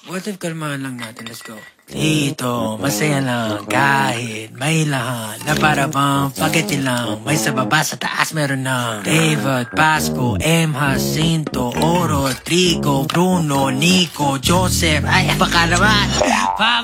What if kalmahan lang natin? Let's go. Dito, masaya lang kahit may lahat na para bang pagkati lang. May sa baba, sa taas meron na David, Pasco, M. Jacinto, Oro, Trigo, Bruno, Nico, Joseph. Ay, baka naman.